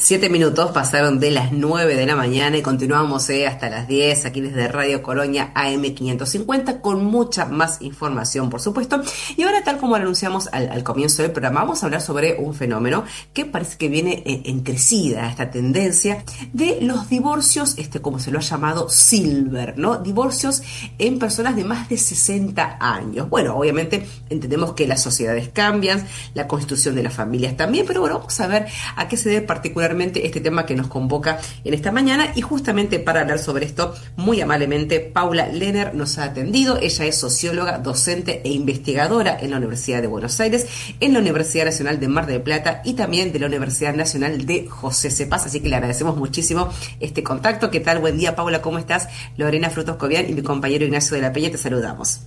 7 minutos pasaron de las 9 de la mañana y continuamos hasta las 10 aquí desde Radio Colonia AM 550 con mucha más información, por supuesto. Y ahora, tal como lo anunciamos al comienzo del programa, vamos a hablar sobre un fenómeno que parece que viene en crecida, esta tendencia de los divorcios, como se lo ha llamado, silver, ¿no? Divorcios en personas de más de 60 años. Bueno, obviamente entendemos que las sociedades cambian, la constitución de las familias también, pero bueno, vamos a ver a qué se debe particularmente este tema que nos convoca en esta mañana. Y justamente para hablar sobre esto, muy amablemente, Paula Lehner nos ha atendido. Ella es socióloga, docente e investigadora en la Universidad de Buenos Aires, en la Universidad Nacional de Mar del Plata y también de la Universidad Nacional de José Cepaz, así que le agradecemos muchísimo este contacto. ¿Qué tal? Buen día, Paula, ¿cómo estás? Lorena Frutos Cobian y mi compañero Ignacio de la Peña, te saludamos.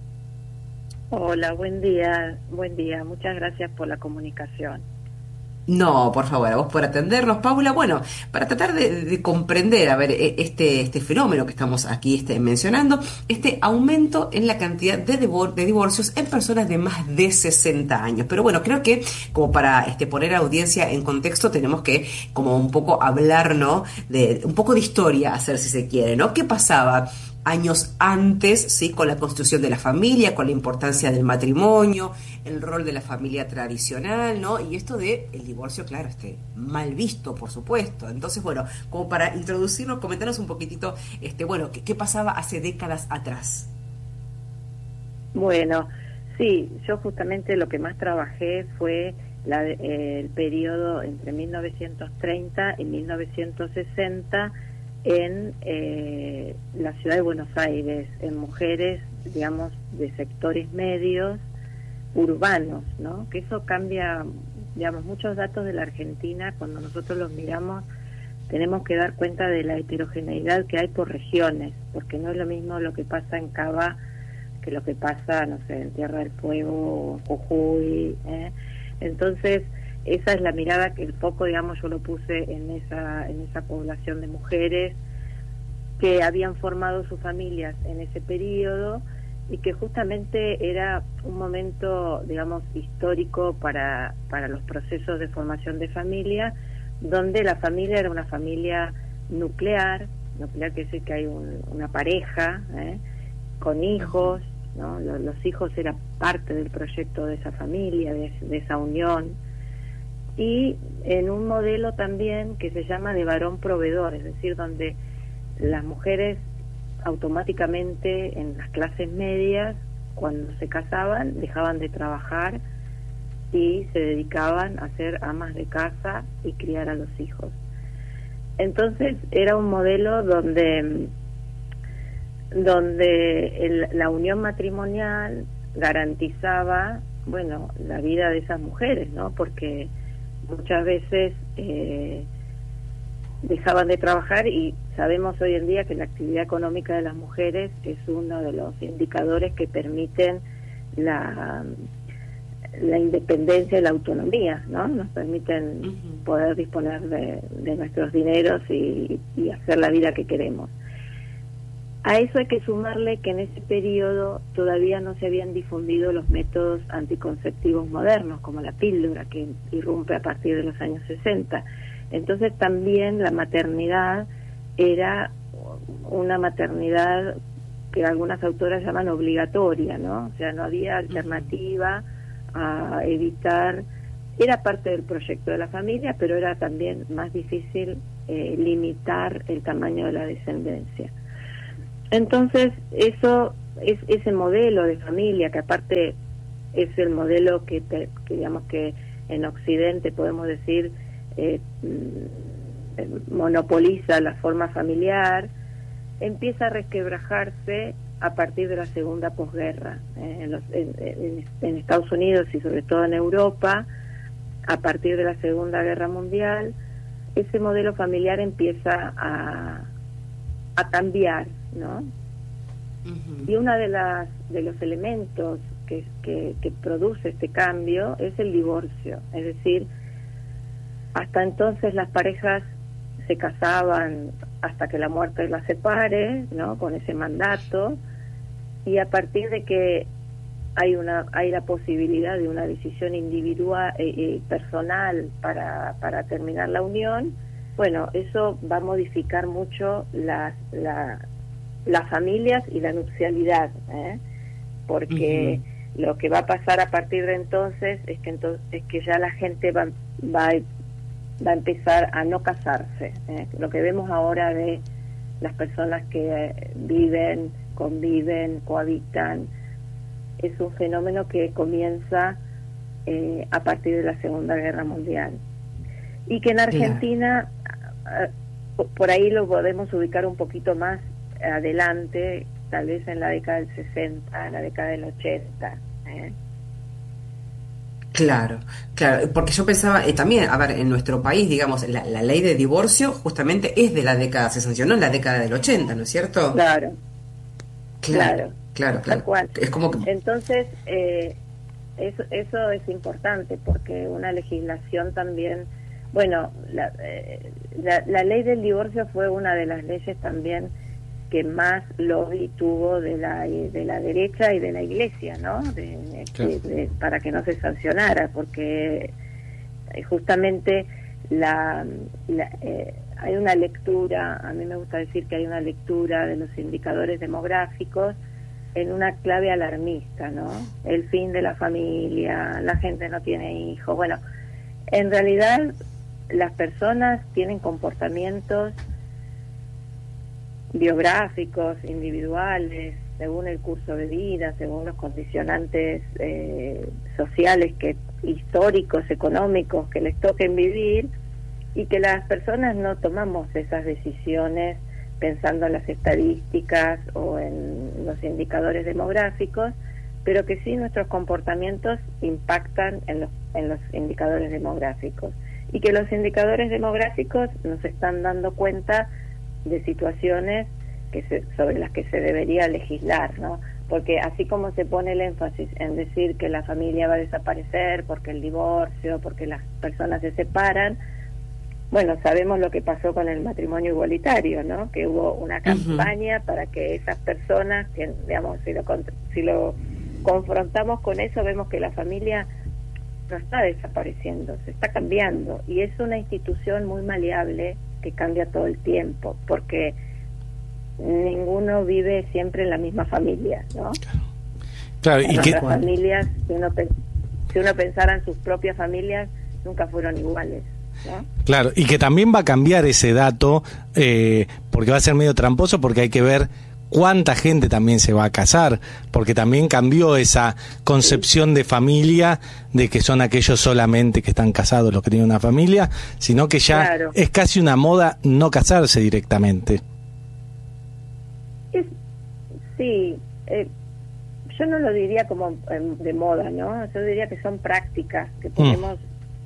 Hola, buen día, muchas gracias por la comunicación. No, por favor, a vos por atendernos, Paula. Bueno, para tratar de comprender, a ver, este fenómeno que estamos aquí mencionando, este aumento en la cantidad de divorcios en personas de más de 60 años. Pero bueno, creo que como para poner a la audiencia en contexto, tenemos que como un poco hablar, ¿no? De un poco de historia, hacer si se quiere, ¿no? ¿Qué pasaba años antes, sí, con la constitución de la familia, con la importancia del matrimonio, el rol de la familia tradicional, ¿no? Y esto de el divorcio, claro, mal visto, por supuesto. Entonces, bueno, como para introducirnos, comentarnos un poquitito, bueno, ¿qué pasaba hace décadas atrás? Bueno, sí, yo justamente lo que más trabajé fue el periodo entre 1930 y 1960 en la ciudad de Buenos Aires, en mujeres, digamos, de sectores medios, urbanos, ¿no? Que eso cambia, digamos, muchos datos de la Argentina, cuando nosotros los miramos, tenemos que dar cuenta de la heterogeneidad que hay por regiones, porque no es lo mismo lo que pasa en Cava que lo que pasa, no sé, en Tierra del Fuego o en Jujuy, ¿eh? Entonces, esa es la mirada que el foco, digamos, yo lo puse en esa población de mujeres que habían formado sus familias en ese periodo y que justamente era un momento, digamos, histórico para los procesos de formación de familia, donde la familia era una familia nuclear quiere decir que hay una pareja, con hijos, ¿no? Los hijos eran parte del proyecto de esa familia, de esa unión, y en un modelo también que se llama de varón proveedor, es decir, donde las mujeres automáticamente en las clases medias, cuando se casaban, dejaban de trabajar y se dedicaban a ser amas de casa y criar a los hijos. Entonces era un modelo donde la unión matrimonial garantizaba, bueno, la vida de esas mujeres, ¿no? Porque muchas veces dejaban de trabajar, y sabemos hoy en día que la actividad económica de las mujeres es uno de los indicadores que permiten la independencia y la autonomía, ¿no? Nos permiten poder disponer de nuestros dineros y hacer la vida que queremos. A eso hay que sumarle que en ese periodo todavía no se habían difundido los métodos anticonceptivos modernos, como la píldora, que irrumpe a partir de los años 60. Entonces también la maternidad era una maternidad que algunas autoras llaman obligatoria, ¿no? O sea, no había alternativa a evitar. Era parte del proyecto de la familia, pero era también más difícil limitar el tamaño de la descendencia. Entonces, eso es ese modelo de familia, que aparte es el modelo que digamos que en Occidente podemos decir monopoliza la forma familiar, empieza a resquebrajarse a partir de la segunda posguerra, en Estados Unidos y sobre todo en Europa. A partir de la Segunda Guerra Mundial, ese modelo familiar empieza a cambiar, ¿no? Y uno de los elementos que produce este cambio es el divorcio. Es decir, hasta entonces las parejas se casaban hasta que la muerte las separe, ¿no? Con ese mandato, y a partir de que hay la posibilidad de una decisión individual, personal para terminar la unión, bueno, eso va a modificar mucho las familias y la nupcialidad, porque lo que va a pasar a partir de entonces es que ya la gente va a empezar a no casarse. Lo que vemos ahora de las personas que viven, conviven, cohabitan, es un fenómeno que comienza a partir de la Segunda Guerra Mundial. Y que en Argentina, por ahí lo podemos ubicar un poquito más adelante, tal vez en la década del 60, en la década del 80. Claro, claro, porque yo pensaba también, a ver, en nuestro país, digamos, la ley de divorcio justamente es de la década, se sancionó en la década del 80, ¿no es cierto? Claro, claro, tal cual. Es como que... Entonces, eso es importante, porque una legislación también, bueno, la ley del divorcio fue una de las leyes también que más lobby tuvo de la derecha y de la iglesia, ¿no? Para que no se sancionara, porque justamente hay una lectura, a mí me gusta decir que hay una lectura de los indicadores demográficos en una clave alarmista, ¿no? El fin de la familia, la gente no tiene hijos. Bueno, en realidad las personas tienen comportamientos biográficos, individuales, según el curso de vida, según los condicionantes sociales, históricos, económicos que les toquen vivir, y que las personas no tomamos esas decisiones pensando en las estadísticas o en los indicadores demográficos, pero que sí nuestros comportamientos impactan en los indicadores demográficos, y que los indicadores demográficos nos están dando cuenta de situaciones sobre las que se debería legislar, ¿no? Porque así como se pone el énfasis en decir que la familia va a desaparecer porque el divorcio, porque las personas se separan, bueno, sabemos lo que pasó con el matrimonio igualitario, ¿no? Que hubo una campaña para que esas personas, que digamos, si lo confrontamos con eso, vemos que la familia no está desapareciendo, se está cambiando, y es una institución muy maleable que cambia todo el tiempo, porque ninguno vive siempre en la misma familia, ¿no? Claro, y que familias, si uno pensara en sus propias familias, nunca fueron iguales, ¿no? Claro, y que también va a cambiar ese dato, porque va a ser medio tramposo, porque hay que ver cuánta gente también se va a casar, porque también cambió esa concepción de familia, de que son aquellos solamente que están casados los que tienen una familia, sino que ya es casi una moda no casarse directamente. Sí, yo no lo diría como de moda, ¿no? Yo diría que son prácticas que ponemos,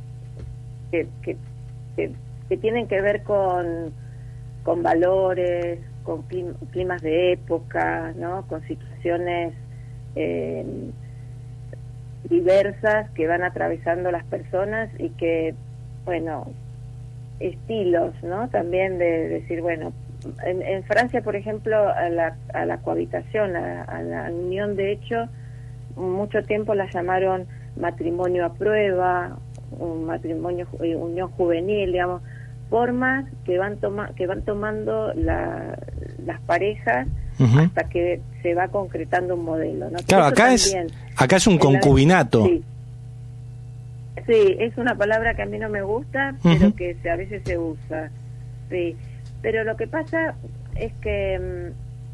que tienen que ver con valores, con climas de época, ¿no? Con situaciones diversas que van atravesando las personas, y que, bueno, estilos, ¿no? También de decir, bueno, en Francia, por ejemplo, a la cohabitación, a la unión de hecho, mucho tiempo la llamaron matrimonio a prueba, un matrimonio, unión juvenil, digamos, formas que van tomando las parejas hasta que se va concretando un modelo, ¿no? Claro, acá es un concubinato. Sí, es una palabra que a mí no me gusta, pero que a veces se usa. Sí, pero lo que pasa es que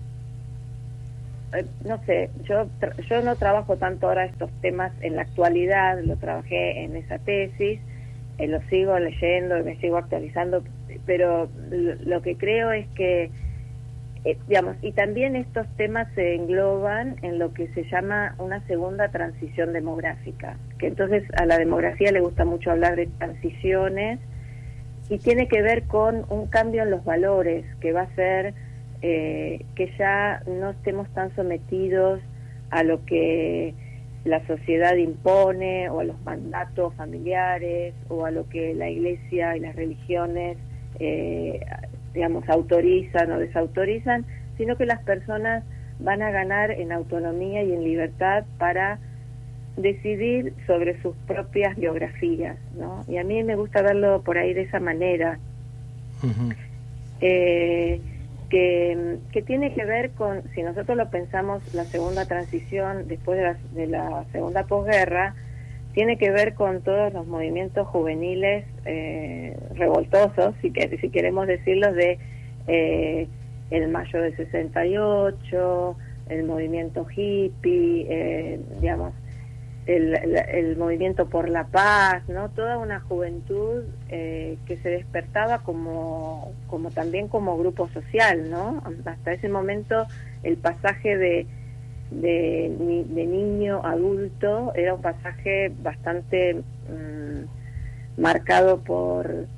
no sé, yo no trabajo tanto ahora estos temas en la actualidad, lo trabajé en esa tesis, lo sigo leyendo y me sigo actualizando, pero lo que creo es que, digamos, y también estos temas se engloban en lo que se llama una segunda transición demográfica, que entonces a la demografía le gusta mucho hablar de transiciones, y tiene que ver con un cambio en los valores, que va a ser que ya no estemos tan sometidos a lo que la sociedad impone, o a los mandatos familiares, o a lo que la iglesia y las religiones digamos, autorizan o desautorizan, sino que las personas van a ganar en autonomía y en libertad para decidir sobre sus propias biografías, ¿no? Y a mí me gusta verlo por ahí de esa manera, Ujú. que tiene que ver con, si nosotros lo pensamos, la segunda transición después de la segunda posguerra, tiene que ver con todos los movimientos juveniles revoltosos, si queremos decirlos, de el mayo del 68, el movimiento hippie, digamos, el movimiento por la paz, ¿no? Toda una juventud que se despertaba como también como grupo social, ¿no? Hasta ese momento el pasaje de niño a adulto era un pasaje bastante marcado por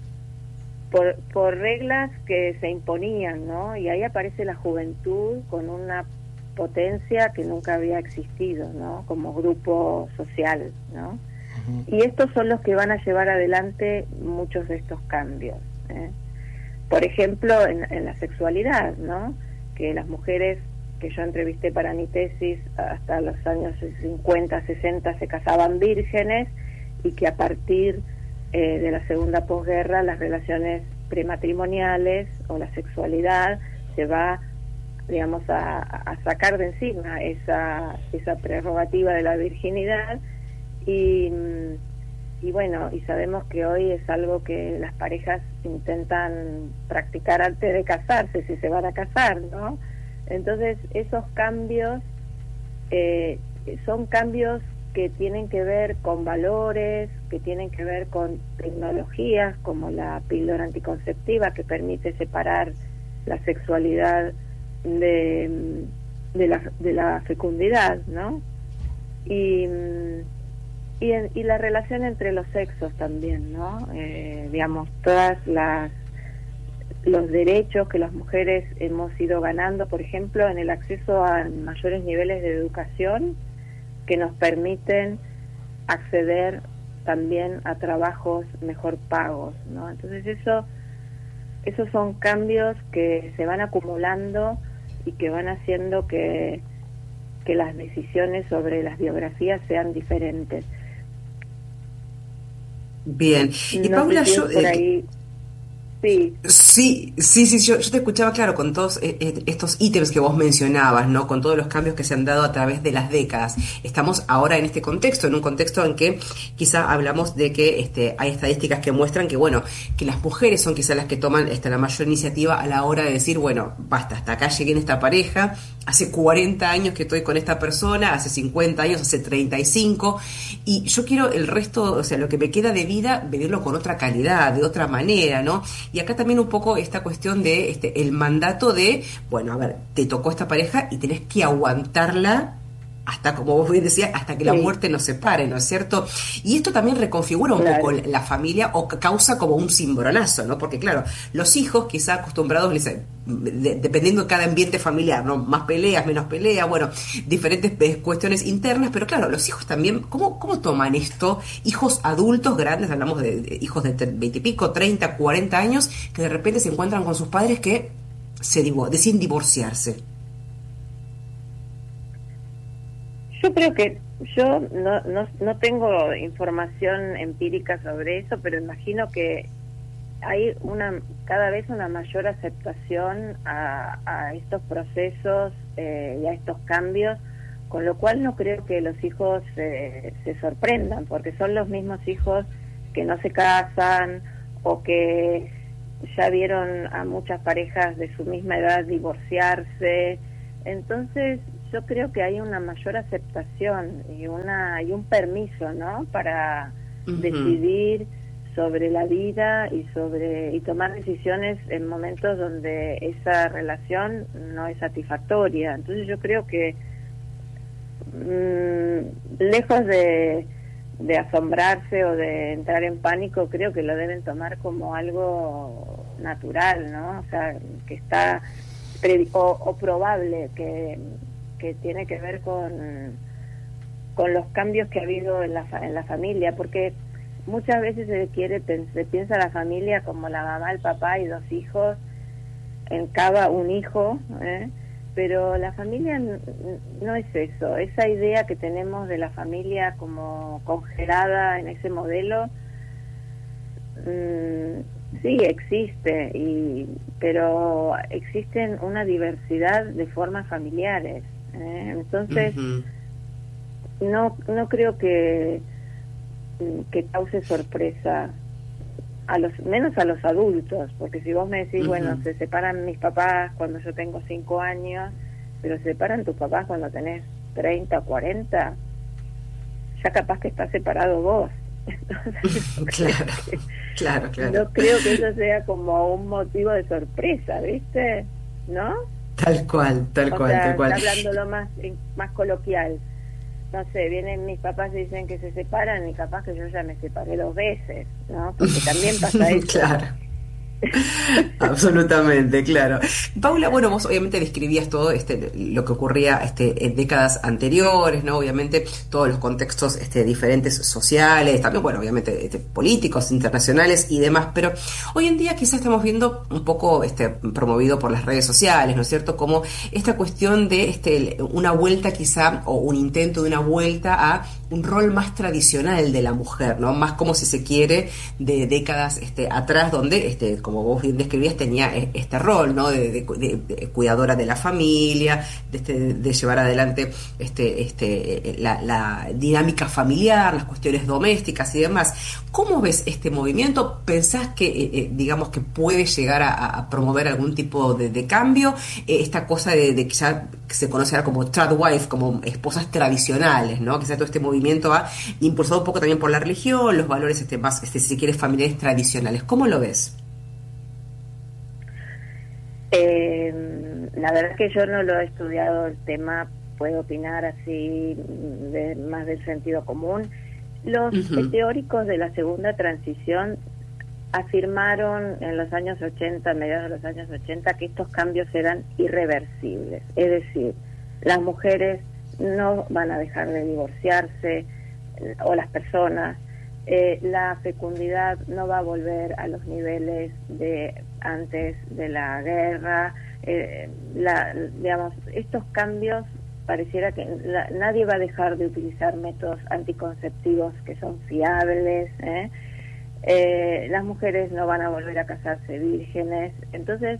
reglas que se imponían, ¿no? Y ahí aparece la juventud con una potencia que nunca había existido, ¿no? Como grupo social, ¿no? Uh-huh. Y estos son los que van a llevar adelante muchos de estos cambios, ¿eh? Por ejemplo, en la sexualidad, ¿no? Que las mujeres que yo entrevisté para mi tesis hasta los años 50, 60 se casaban vírgenes, y que a partir de la segunda posguerra las relaciones prematrimoniales o la sexualidad se va, digamos, a sacar de encima esa prerrogativa de la virginidad, y bueno, y sabemos que hoy es algo que las parejas intentan practicar antes de casarse, si se van a casar, ¿no? Entonces esos cambios son cambios que tienen que ver con valores, que tienen que ver con tecnologías como la píldora anticonceptiva, que permite separar la sexualidad de la fecundidad, ¿no? Y la relación entre los sexos también, ¿no? Digamos, los derechos que las mujeres hemos ido ganando, por ejemplo, en el acceso a mayores niveles de educación, que nos permiten acceder también a trabajos mejor pagos, ¿no? Entonces esos son cambios que se van acumulando y que van haciendo que las decisiones sobre las biografías sean diferentes. Bien. Y no Paula, sé si por ahí... Sí, yo te escuchaba, claro, con todos estos ítems que vos mencionabas, ¿no? Con todos los cambios que se han dado a través de las décadas. Estamos ahora en este contexto, en un contexto en que quizá hablamos de que hay estadísticas que muestran que, bueno, que las mujeres son quizá las que toman la mayor iniciativa a la hora de decir, bueno, basta, hasta acá llegué en esta pareja, hace 40 años que estoy con esta persona, hace 50 años, hace 35, y yo quiero el resto, o sea, lo que me queda de vida, vivirlo con otra calidad, de otra manera, ¿no? Y acá también un poco esta cuestión de el mandato de, bueno, a ver, te tocó esta pareja y tenés que aguantarla hasta, como vos bien decías, hasta que la muerte nos separe, ¿no es cierto? Y esto también reconfigura un poco la familia, o causa como un cimbronazo, ¿no? Porque claro, los hijos quizá acostumbrados, dependiendo de cada ambiente familiar, ¿no? Más peleas, menos peleas, bueno, diferentes cuestiones internas, pero claro, los hijos también, ¿cómo toman esto? Hijos adultos grandes, hablamos de hijos de 20 y pico, 30, 40 años, que de repente se encuentran con sus padres que deciden divorciarse. Yo creo que yo no tengo información empírica sobre eso, pero imagino que hay cada vez una mayor aceptación a estos procesos y a estos cambios, con lo cual no creo que los hijos se sorprendan, porque son los mismos hijos que no se casan o que ya vieron a muchas parejas de su misma edad divorciarse. Entonces yo creo que hay una mayor aceptación y un permiso, ¿no? Para decidir sobre la vida y tomar decisiones en momentos donde esa relación no es satisfactoria. Entonces yo creo que lejos de asombrarse o de entrar en pánico, creo que lo deben tomar como algo natural, ¿no? O sea, que está o probable, que tiene que ver con los cambios que ha habido en la familia, porque muchas veces se piensa la familia como la mamá, el papá y dos hijos, en cada un hijo, pero la familia no es eso. Esa idea que tenemos de la familia como congelada en ese modelo, sí existe, pero existen una diversidad de formas familiares, entonces no creo que cause sorpresa, menos a los adultos, porque si vos me decís, bueno, se separan mis papás cuando yo tengo 5 años, pero se separan tus papás cuando tenés 30 o 40, ya capaz que estás separado vos. Entonces, claro. No creo que eso sea como un motivo de sorpresa, ¿viste? ¿No? Tal cual. Hablándolo más coloquial. No sé, vienen mis papás y dicen que se separan y capaz que yo ya me separé 2 veces, ¿no? Porque también pasa eso. Claro. Absolutamente, claro. Paula, bueno, vos obviamente describías todo lo que ocurría en décadas anteriores, ¿no? Obviamente todos los contextos diferentes sociales, también, bueno, obviamente políticos, internacionales y demás, pero hoy en día quizás estamos viendo un poco promovido por las redes sociales, ¿no es cierto? Como esta cuestión de una vuelta quizá, o un intento de una vuelta a un rol más tradicional de la mujer, ¿no? Más como si se quiere de décadas atrás, donde como vos bien describías, tenía este rol, ¿no? De cuidadora de la familia, de llevar adelante la dinámica familiar, las cuestiones domésticas y demás. ¿Cómo ves este movimiento? ¿Pensás que, digamos, que puede llegar a promover algún tipo de cambio? Esta cosa de que ya se conoce ahora como tradwife, como esposas tradicionales, ¿no? Que sea todo este movimiento impulsado un poco también por la religión, los valores más, si se quiere, familiares tradicionales. ¿Cómo lo ves? La verdad que yo no lo he estudiado el tema, puedo opinar así más del sentido común. Los teóricos de la segunda transición afirmaron en los años 80, mediados de los años 80, que estos cambios eran irreversibles. Es decir, las mujeres no van a dejar de divorciarse, o las personas, la fecundidad no va a volver a los niveles de antes de la guerra, digamos, estos cambios pareciera que nadie va a dejar de utilizar métodos anticonceptivos que son fiables, las mujeres no van a volver a casarse vírgenes. Entonces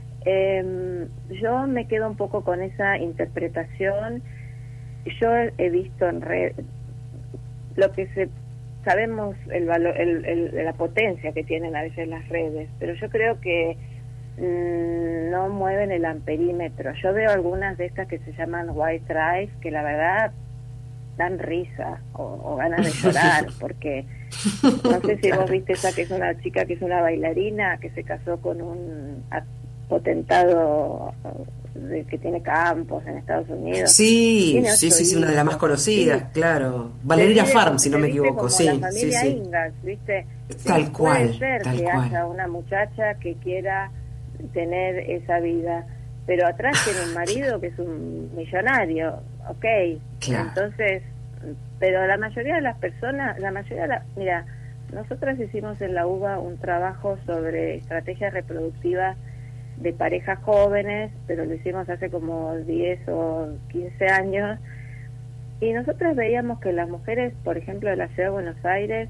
yo me quedo un poco con esa interpretación. Yo he visto en red lo que sabemos, el valor, la potencia que tienen a veces las redes, pero yo creo que no mueven el amperímetro. Yo veo algunas de estas que se llaman white drive, que la verdad dan risa o ganas de llorar, porque no sé si vos viste esa que es una chica que es una bailarina que se casó con un potentado que tiene campos en Estados Unidos. Sí, una de las más conocidas, claro. Valeria Farm, si no me equivoco, como sí. La familia Ingalls, ¿viste? Tal cual. Puede ser que haya una muchacha que quiera tener esa vida, pero atrás tiene un marido que es un millonario, ok. Claro. Entonces, pero la mayoría de las personas, mira, nosotras hicimos en la UBA un trabajo sobre estrategias reproductivas de parejas jóvenes, pero lo hicimos hace como 10 o 15 años, y nosotros veíamos que las mujeres, por ejemplo, de la Ciudad de Buenos Aires,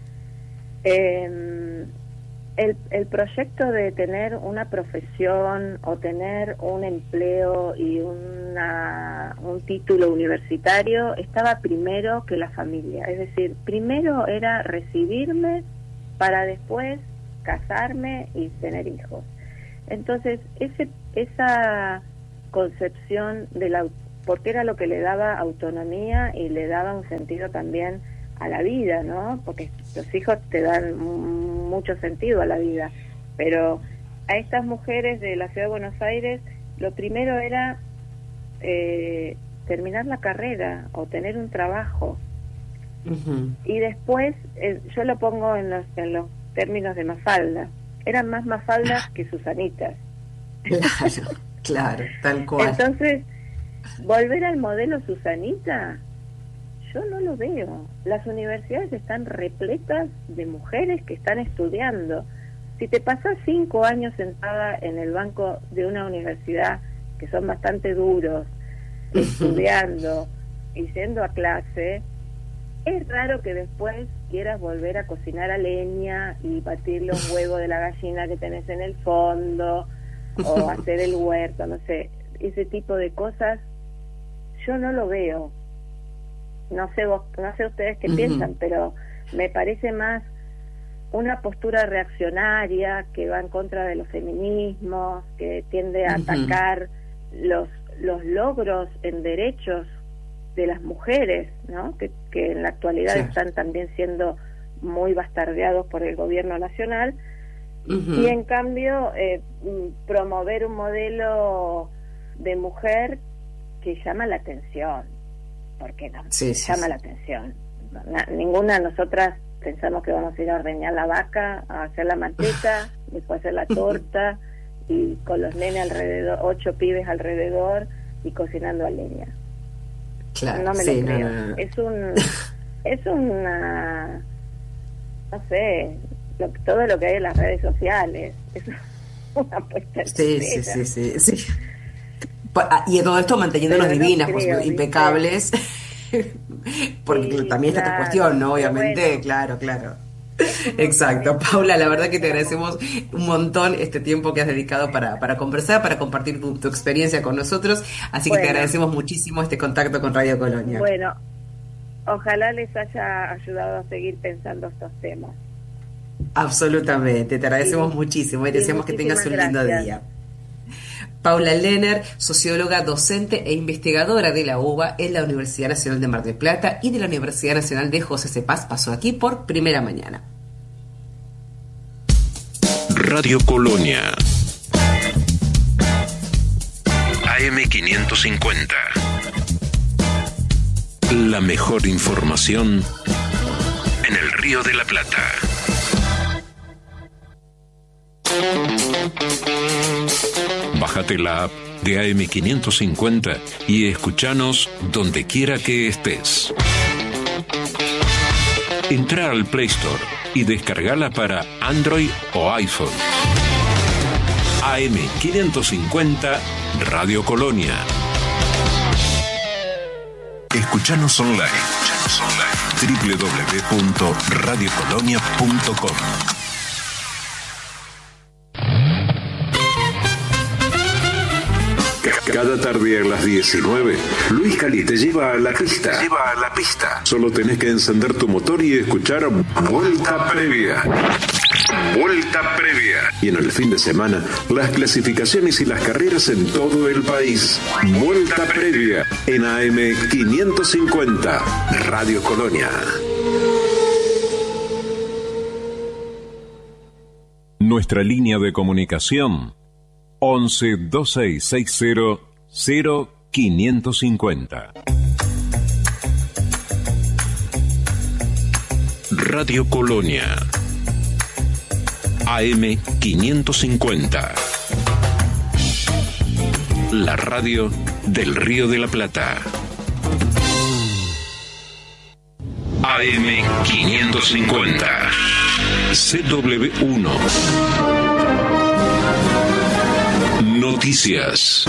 el proyecto de tener una profesión o tener un empleo y un título universitario estaba primero que la familia. Es decir, primero era recibirme para después casarme y tener hijos. Entonces, esa concepción porque era lo que le daba autonomía y le daba un sentido también a la vida, ¿no? Porque los hijos te dan mucho sentido a la vida, pero a estas mujeres de la Ciudad de Buenos Aires, lo primero era terminar la carrera o tener un trabajo. Y después, yo lo pongo en los términos de Mafalda, eran más Mafaldas que Susanitas. Claro, tal cual. Entonces, volver al modelo Susanita, yo no lo veo. Las universidades están repletas de mujeres que están estudiando. Si te pasás 5 años sentada en el banco de una universidad que son bastante duros, estudiando y yendo a clase, es raro que después quieras volver a cocinar a leña y batir los huevos de la gallina que tenés en el fondo, o hacer el huerto, no sé, ese tipo de cosas, yo no lo veo. No sé ustedes qué piensan, pero me parece más una postura reaccionaria que va en contra de los feminismos, que tiende a atacar los logros en derechos de las mujeres, ¿no? Que en la actualidad están también siendo muy bastardeados por el gobierno nacional, y en cambio promover un modelo de mujer que llama la atención, porque no llama la atención. Ninguna de nosotras pensamos que vamos a ir a ordeñar la vaca, a hacer la manteca, después hacer la torta, y con los nenes alrededor, 8 pibes alrededor, y cocinando a leña. Claro, no me lo creo. No. Es una, no sé, todo lo que hay en las redes sociales. Es una puesta en sí. Y todo esto manteniéndonos divinas, creo, impecables. Porque también está esta cuestión, ¿no? Obviamente, bueno. Claro. Exacto, Paula, la verdad que te agradecemos un montón este tiempo que has dedicado para conversar, para compartir tu experiencia con nosotros, así que te agradecemos muchísimo este contacto con Radio Colonia. Bueno, ojalá les haya ayudado a seguir pensando estos temas. Absolutamente, te agradecemos muchísimo y deseamos que tengas un lindo día. Paula Lehner, socióloga, docente e investigadora de la UBA en la Universidad Nacional de Mar del Plata y de la Universidad Nacional de José C. Paz, pasó aquí por Primera Mañana. Radio Colonia AM550. La mejor información en el Río de la Plata. Bájate la app de AM550 y escuchanos donde quiera que estés. Entra al Play Store y descargala para Android o iPhone. AM550 Radio Colonia. Escuchanos online. www.radiocolonia.com. Cada tarde a las 19, Luis Cali te lleva a la pista. Solo tenés que encender tu motor y escuchar Vuelta Previa. Y en el fin de semana, las clasificaciones y las carreras en todo el país. Vuelta Previa en AM550, Radio Colonia. Nuestra línea de comunicación 11 2660 0550. Radio Colonia AM550. La radio del Río de la Plata. AM550. CW1. Noticias.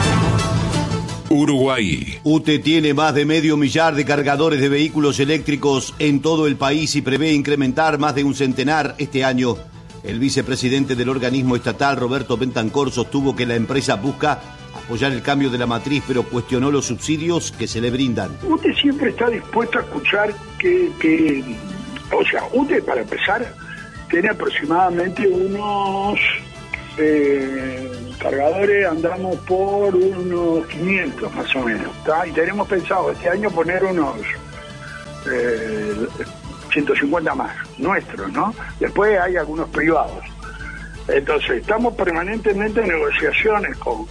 Uruguay. UTE tiene más de 500.000 de cargadores de vehículos eléctricos en todo el país y prevé incrementar más de un centenar este año. El vicepresidente del organismo estatal, Roberto Bentancor, sostuvo que la empresa busca apoyar el cambio de la matriz, pero cuestionó los subsidios que se le brindan. UTE siempre está dispuesto a escuchar UTE, para empezar, tiene aproximadamente unos cargadores, andamos por unos 500 más o menos, ¿tá? Y tenemos pensado este año poner unos 150 más, nuestros, ¿no? Después hay algunos privados. Entonces, estamos permanentemente en negociaciones con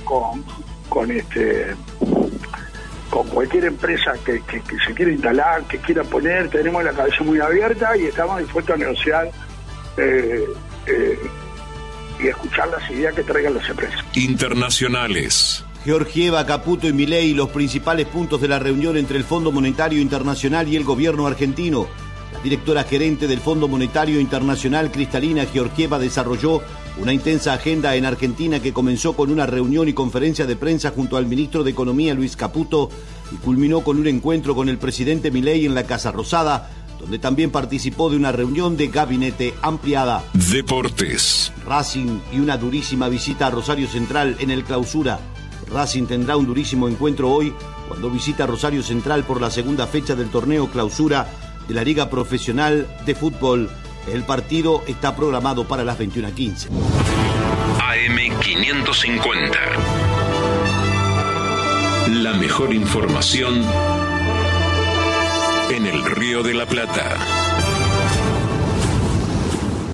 cualquier empresa que se quiera instalar, que quiera poner. Tenemos la cabeza muy abierta y estamos dispuestos a negociar y escuchar las ideas que traigan las empresas. Internacionales. Georgieva, Caputo y Milei, los principales puntos de la reunión entre el Fondo Monetario Internacional y el gobierno argentino. La directora gerente del Fondo Monetario Internacional, Kristalina Georgieva, desarrolló una intensa agenda en Argentina que comenzó con una reunión y conferencia de prensa junto al ministro de Economía, Luis Caputo, y culminó con un encuentro con el presidente Milei en la Casa Rosada, donde también participó de una reunión de gabinete ampliada. Deportes. Racing y una durísima visita a Rosario Central en el Clausura. Racing tendrá un durísimo encuentro hoy cuando visita Rosario Central por la segunda fecha del torneo Clausura de la Liga Profesional de Fútbol. El partido está programado para las 21:15. AM550. La mejor información en el Río de la Plata.